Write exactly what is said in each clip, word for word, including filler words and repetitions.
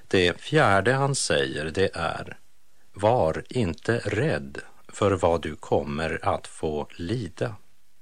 Det fjärde han säger, det är: var inte rädd för vad du kommer att få lida.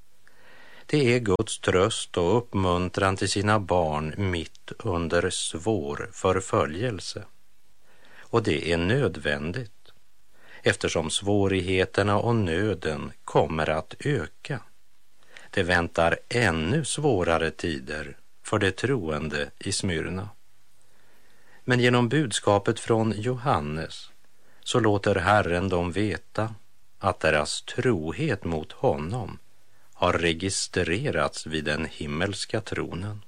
Det är Guds tröst och uppmuntran till sina barn mitt under svår förföljelse. Och det är nödvändigt, eftersom svårigheterna och nöden kommer att öka. Det väntar ännu svårare tider för de troende i Smyrna. Men genom budskapet från Johannes så låter Herren dem veta att deras trohet mot honom har registrerats vid den himmelska tronen.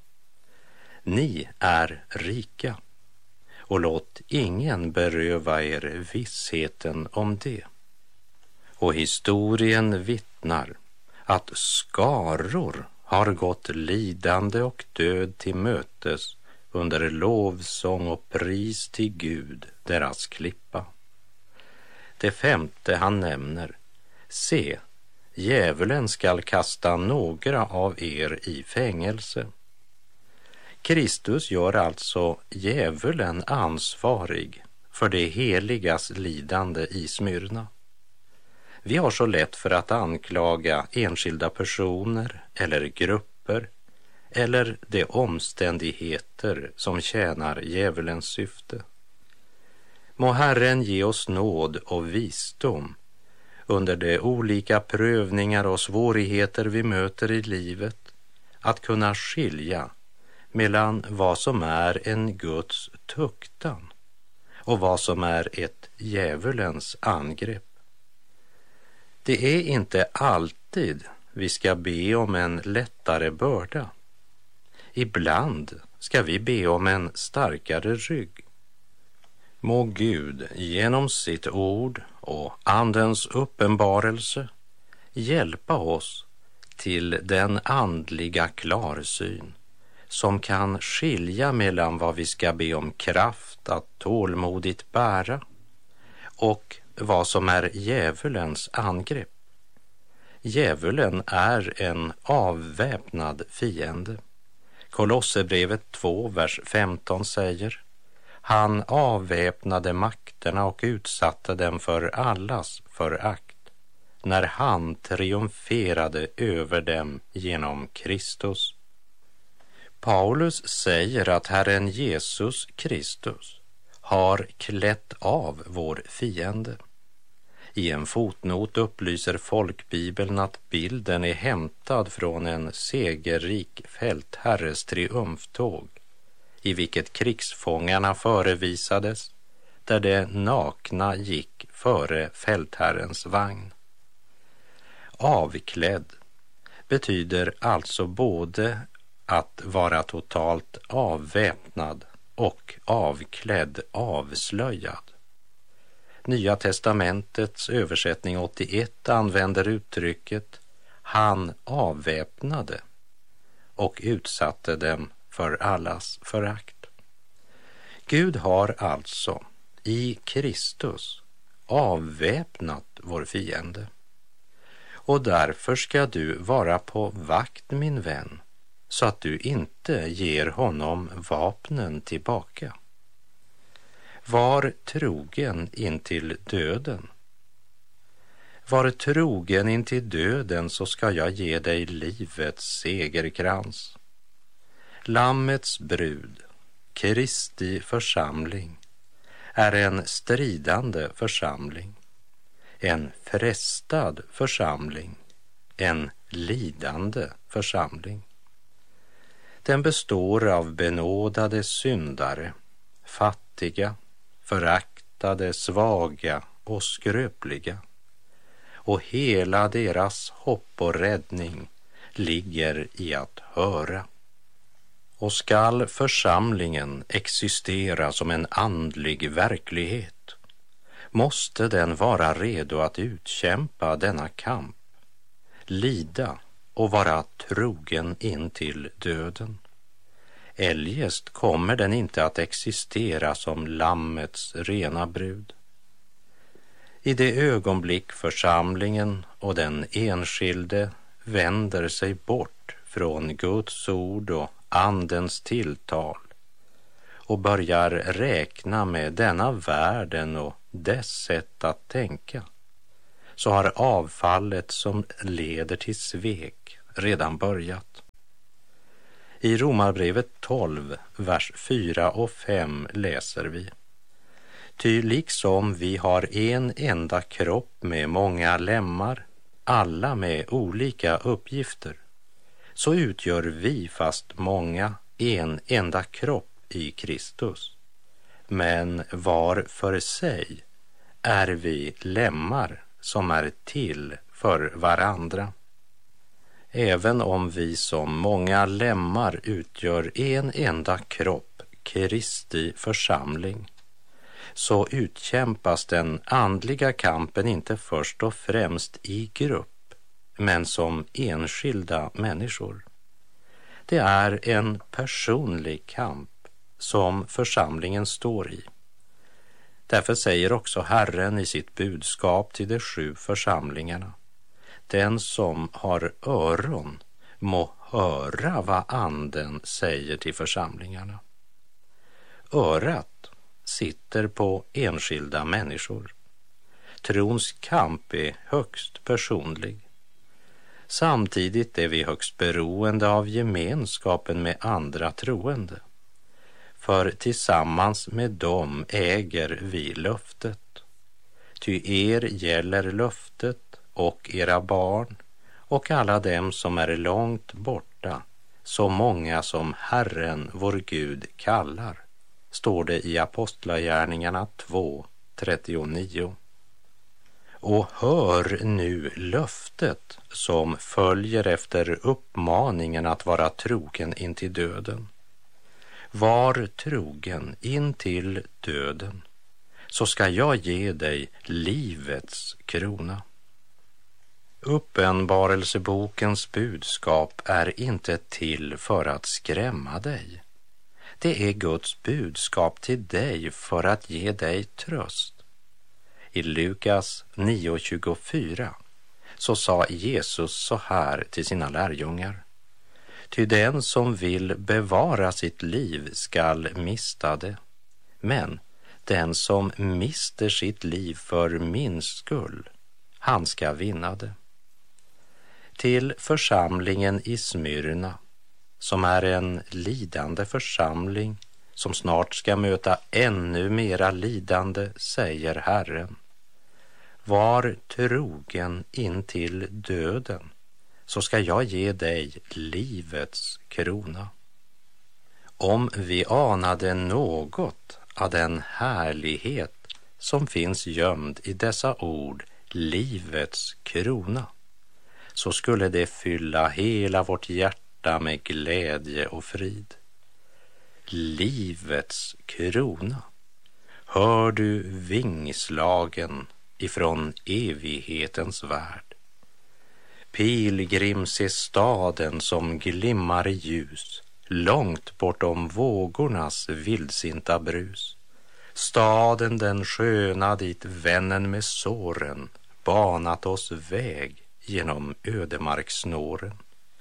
Ni är rika, och låt ingen beröva er vissheten om det. Och historien vittnar att skaror har gått lidande och död till mötes under lovsång och pris till Gud, deras klippa. Det femte han nämner: se, djävulen skall kasta några av er i fängelse. Kristus gör alltså djävulen ansvarig för det heligas lidande i Smyrna. Vi har så lätt för att anklaga enskilda personer eller grupper eller de omständigheter som tjänar djävulens syfte. Må Herren ge oss nåd och visdom under de olika prövningar och svårigheter vi möter i livet, att kunna skilja mellan vad som är en Guds tuktan och vad som är ett djävulens angrepp. Det är inte alltid vi ska be om en lättare börda. Ibland ska vi be om en starkare rygg. Må Gud genom sitt ord och Andens uppenbarelse hjälpa oss till den andliga klarsyn som kan skilja mellan vad vi ska be om kraft att tålmodigt bära och vad som är djävulens angrepp. Djävulen är en avväpnad fiende. Kolosserbrevet två, vers femton säger: han avväpnade makterna och utsatte dem för allas förakt när han triumferade över dem genom Kristus. Paulus säger att Herren Jesus Kristus har klätt av vår fiende. I en fotnot upplyser folkbibeln att bilden är hämtad från en segerrik fältherres triumftåg, i vilket krigsfångarna förevisades, där de nakna gick före fältherrens vagn. Avklädd betyder alltså både att vara totalt avväpnad och avklädd, avslöjad. Nya testamentets översättning åttioett använder uttrycket han avväpnade och utsatte dem för allas förakt. Gud har alltså i Kristus avväpnat vår fiende. Och därför ska du vara på vakt, min vän, så att du inte ger honom vapnen tillbaka. Var trogen intill döden. Var trogen intill döden, så ska jag ge dig livets segerkrans. Lammets brud, Kristi församling, är en stridande församling, en frestad församling, en lidande församling. Den består av benådade syndare, fattiga, föraktade, svaga och skröpliga. Och hela deras hopp och räddning ligger i att höra. Och skall församlingen existera som en andlig verklighet, måste den vara redo att utkämpa denna kamp, lida och vara trogen in till döden. Eljest kommer den inte att existera som lammets rena brud. I det ögonblick församlingen och den enskilde vänder sig bort från Guds ord och Andens tilltal och börjar räkna med denna världen och dess sätt att tänka, så har avfallet som leder till svek redan börjat. I Romarbrevet tolv, vers fyra och fem läser vi: Ty liksom vi har en enda kropp med många lemmar, alla med olika uppgifter, så utgör vi, fast många, en enda kropp i Kristus. Men var för sig är vi lemmar som är till för varandra. Även om vi som många lemmar utgör en enda kropp, Kristi församling, så utkämpas den andliga kampen inte först och främst i grupp, men som enskilda människor. Det är en personlig kamp som församlingen står i. Därför säger också Herren i sitt budskap till de sju församlingarna: Den som har öron må höra vad anden säger till församlingarna. Örat sitter på enskilda människor. Trons kamp är högst personlig. Samtidigt är vi högst beroende av gemenskapen med andra troende. För tillsammans med dem äger vi löftet. Ty er gäller löftet och era barn och alla dem som är långt borta, så många som Herren vår Gud kallar, står det i Apostlagärningarna två trettionio. Och hör nu löftet som följer efter uppmaningen att vara trogen intill döden. Var trogen intill döden, så ska jag ge dig livets krona. Uppenbarelsebokens budskap är inte till för att skrämma dig. Det är Guds budskap till dig för att ge dig tröst. I Lukas nio tjugofyra så sa Jesus så här till sina lärjungar: Ty den som vill bevara sitt liv skall mista det, men den som mister sitt liv för min skull, han ska vinna det. Till församlingen i Smyrna, som är en lidande församling som snart ska möta ännu mera lidande, säger Herren: Var trogen in till döden, så ska jag ge dig livets krona. Om vi anade något av den härlighet som finns gömd i dessa ord, livets krona, så skulle det fylla hela vårt hjärta med glädje och frid. Livets krona, hör du vingslagen ifrån evighetens värld. Pilgrim, se staden som glimmar i ljus, långt bortom vågornas vildsinta brus. Staden den sköna dit vännen med såren banat oss väg genom ödemarksnåren.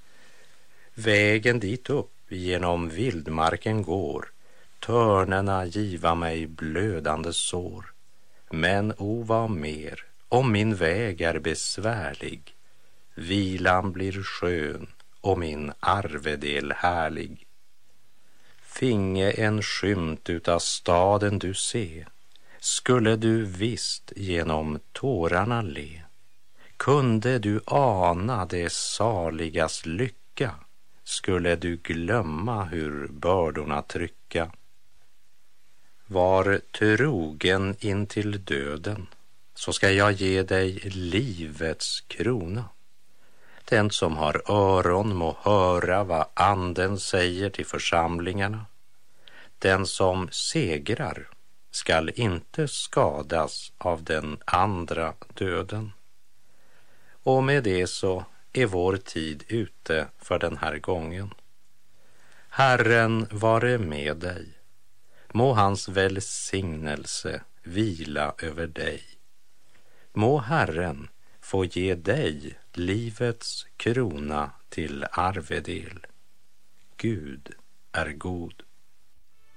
Vägen dit upp genom vildmarken går, törnerna giva mig blödande sår. Men o vad mer, om min väg är besvärlig, vilan blir skön och min arvedel härlig. Finge en skymt utav staden du se, skulle du visst genom tårarna le. Kunde du ana det saligas lycka, skulle du glömma hur bördorna trycka. Var trogen in till döden, så ska jag ge dig livets krona. Den som har öron må höra vad anden säger till församlingarna. Den som segrar skall inte skadas av den andra döden. Och med det så är vår tid ute för den här gången. Herren vare med dig. Må hans välsignelse vila över dig. Må Herren få ge dig livets krona till arvedel. Gud är god.